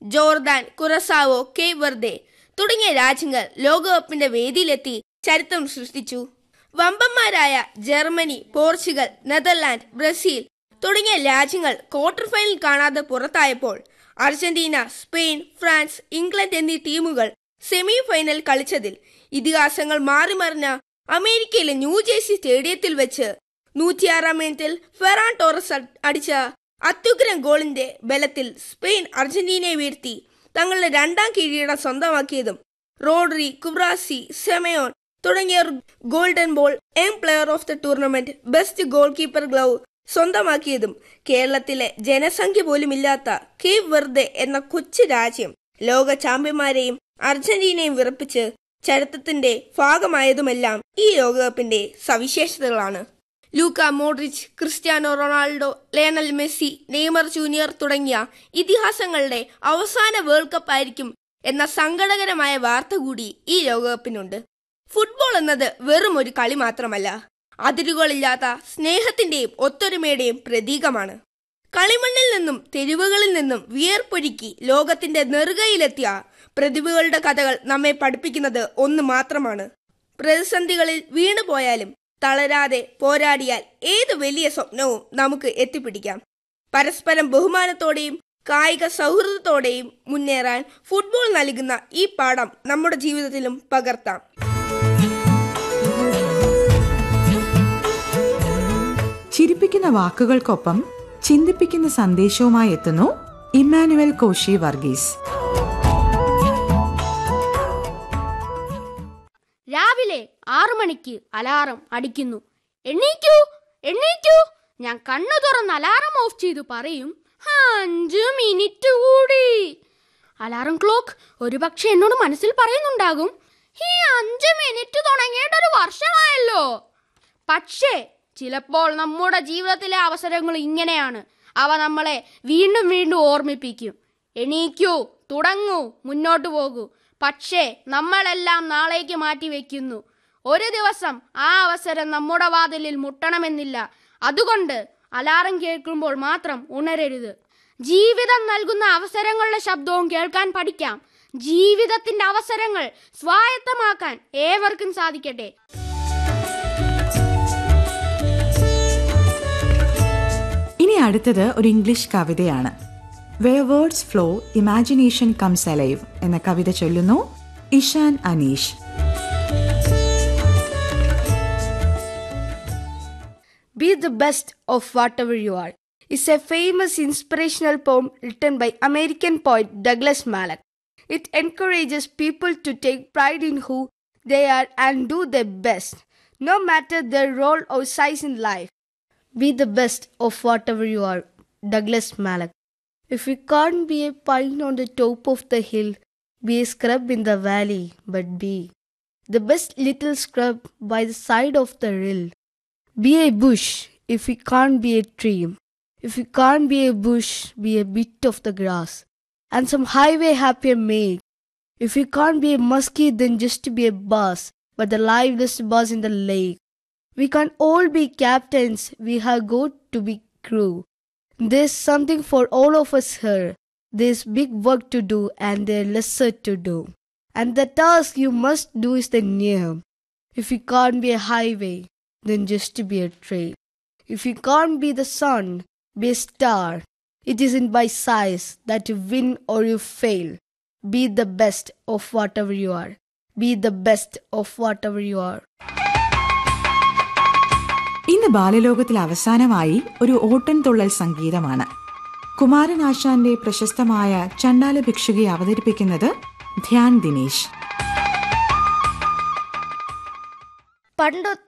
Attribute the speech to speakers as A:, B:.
A: Jordan, കുറസാവോ, Cape Verde തുടങ്ങിയ രാജ്യങ്ങൾ ലോകകപ്പിന്റെ വേദിയിലെത്തി ചരിത്രം സൃഷ്ടിച്ചു. വമ്പന്മാരായ ജർമ്മനി, പോർച്ചുഗൽ, നെതർലാൻഡ്, ബ്രസീൽ തുടങ്ങിയ രാജ്യങ്ങൾ ക്വാർട്ടർ ഫൈനൽ കാണാതെ പുറത്തായപ്പോൾ അർജന്റീന, സ്പെയിൻ, ഫ്രാൻസ്, ഇംഗ്ലണ്ട് എന്നീ ടീമുകൾ സെമി ഫൈനൽ കളിച്ചതിൽ ഇതിഹാസങ്ങൾ മാറിമറിഞ്ഞ അമേരിക്കയിലെ ന്യൂജേഴ്സി സ്റ്റേഡിയത്തിൽ വെച്ച് 106-ാം മിനിറ്റിൽ ഫെറാൻ ടോറസ് അടിച്ച അത്യുഗ്രൻ ഗോളിന്റെ ബലത്തിൽ സ്പെയിൻ അർജന്റീനയെ വീഴ്ത്തി തങ്ങളുടെ രണ്ടാം കിരീടം സ്വന്തമാക്കിയതും റോഡ്രി, കുബ്രാസി, സെമയോൺ തുടങ്ങിയവർ golden ball, young player of the tournament, best goal keeper glove സ്വന്തമാക്കിയതും കേരളത്തിലെ ജനസംഖ്യ പോലുമില്ലാത്ത കേപ്പ് വെർദെ എന്ന കൊച്ചു രാജ്യം ലോക ചാമ്പ്യന്മാരെയും അർജന്റീനയും വിറപ്പിച്ച് ചരിത്രത്തിന്റെ ഭാഗമായതുമെല്ലാം ഈ ലോകകപ്പിന്റെ സവിശേഷതകളാണ്. Luka Modric, Cristiano Ronaldo, Lionel Messi, Neymar junior തുടങ്ങിയ ഇതിഹാസങ്ങളുടെ അവസാന വേൾഡ് കപ്പ് ആയിരിക്കും എന്ന സങ്കടകരമായ വാർത്ത കൂടി ഈ ലോകകപ്പിനുണ്ട്. ഫുട്ബോൾ എന്നത് വെറും ഒരു കളി മാത്രമല്ല, അതിരുകളില്ലാത്ത സ്നേഹത്തിന്റെയും ഒത്തൊരുമയുടെയും പ്രതീകമാണ്. കളിമണ്ണിൽ നിന്നും തെരുവുകളിൽ നിന്നും വിയർപ്പൊഴുക്കി ലോകത്തിന്റെ നെറുകയിലെത്തിയ പ്രതിഭകളുടെ കഥകൾ നമ്മെ പഠിപ്പിക്കുന്നത് ഒന്ന് മാത്രമാണ്: പ്രതിസന്ധികളിൽ വീണുപോയാലും തളരാതെ പോരാടിയാൽ ഏത് വലിയ സ്വപ്നവും നമുക്ക് എത്തിപ്പിടിക്കാം. പരസ്പരം ബഹുമാനത്തോടെയും കായിക സൗഹൃദത്തോടെയും മുന്നേറാൻ ഫുട്ബോൾ നൽകുന്ന ഈ പാഠം നമ്മുടെ ജീവിതത്തിലും പകർത്താം.
B: ചിരിപ്പിക്കുന്ന വാക്കുകൾക്കൊപ്പം ചിന്തിപ്പിക്കുന്ന സന്ദേശവുമായി എത്തുന്നു ഇമ്മാനുവൽ കോശി വർഗീസ്.
C: രാവിലെ 6 മണിക്ക് അലാറം അടിക്കുന്നു. എണ്ണീക്കൂ എണ്ണീക്കൂ. ഞാൻ കണ്ണു തുറന്ന് അലാറം ഓഫ് ചെയ്തു പറയും, 5 മിനിറ്റ് കൂടി. അലാറം ക്ലോക്ക് ഒരുപക്ഷെ എന്നോട് മനസ്സിൽ പറയുന്നുണ്ടാകും, ഈ 5 മിനിറ്റ് തുടങ്ങിയിട്ട് 1 വർഷമായല്ലോ. പക്ഷേ ചിലപ്പോൾ നമ്മുടെ ജീവിതത്തിലെ അവസരങ്ങൾ ഇങ്ങനെയാണ്. അവ നമ്മളെ വീണ്ടും വീണ്ടും ഓർമ്മിപ്പിക്കും. എണീക്കൂ, തുടങ്ങൂ, മുന്നോട്ട് പോകൂ. പക്ഷേ നമ്മളെല്ലാം നാളേക്ക് മാറ്റി വെക്കുന്നു. ഒരു ദിവസം ആ അവസരം നമ്മുടെ വാതിലിൽ മുട്ടണമെന്നില്ല. അതുകൊണ്ട് അലാറം കേൾക്കുമ്പോൾ മാത്രം ഉണരരുത്. ജീവിതം നൽകുന്ന അവസരങ്ങളുടെ ശബ്ദവും കേൾക്കാൻ പഠിക്കാം. ജീവിതത്തിന്റെ അവസരങ്ങൾ സ്വായത്തമാക്കാൻ ഏവർക്കും സാധിക്കട്ടെ.
B: ഇനി അടുത്തത് ഒരു ഇംഗ്ലീഷ് കവിതയാണ്. Where words flow, imagination comes alive എന്ന കവിത ചൊല്ലുന്നു Ishan Aneesh.
A: Be the best of whatever you are is a famous inspirational poem written by American poet Douglas Malloch. It encourages people to take pride in who they are and do their best, no matter their role or size in life. Be the best of whatever you are. Douglas Malloch. If you can't be a pine on the top of the hill, be a scrub in the valley, but be the best little scrub by the side of the rill. Be a bush if you can't be a tree. If you can't be a bush, be a bit of the grass, and some highway happier make. If you can't be a muskie, then just be a bass, but the liveliest bass in the lake. We can't all be captains, we have got to be crew. There's something for all of us here. There's big work to do and there's lesser to do. And the task you must do is the near. If you can't be a highway, then just be a trail. If you can't be the sun, be a star. It isn't by size that you win or you fail. Be the best of whatever you are. Be the best of whatever you are.
B: ഇന്ന് ബാലലോകത്തിൽ അവസാനമായി ഒരു ഓട്ടൻതുള്ളൽ സംഗീതമാണ്. കുമാരനാശാന്റെ പ്രശസ്തമായ ചണ്ടാല ഭിക്ഷുകയെ അവതരിപ്പിക്കുന്നത് ധ്യാൻ ദിനേശ്.